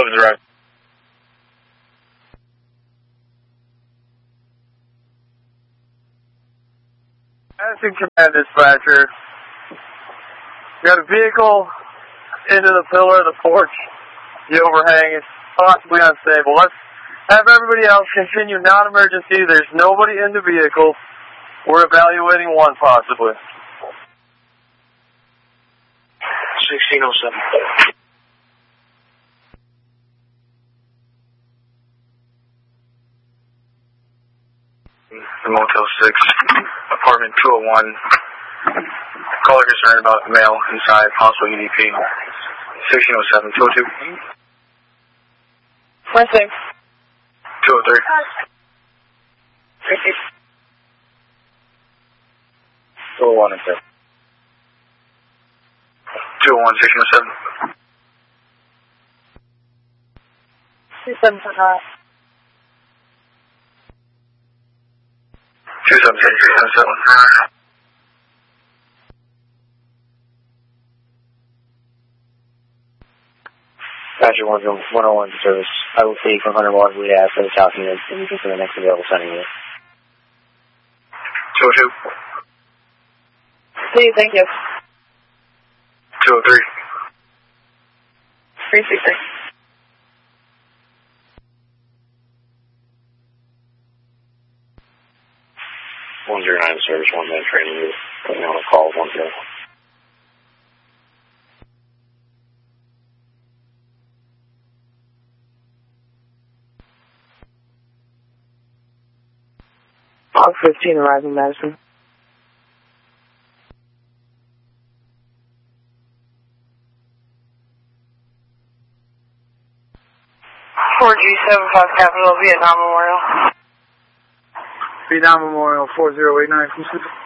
11's right. Madison Command Dispatcher. Got a vehicle into the pillar of the porch. The overhang is possibly unstable. Let's have everybody else continue non-emergency. There's nobody in the vehicle. We're evaluating one possibly. 1607. Motel 6, apartment 201. Caller concerned about male inside, possible EDP. 1607, 202. 16. 203. 201 and 2. 201, 1607. 27 for hot. 217, 377. Roger, 101 service. I will take 100 watts lead out for the south unit and you can for the next available sending unit. 202. See, thank you. 203. 363. Service 1 man training unit. Putting on a call 10. Log 15 arriving Madison. G75 Capital Vietnam Memorial. Vietnam Memorial 4089.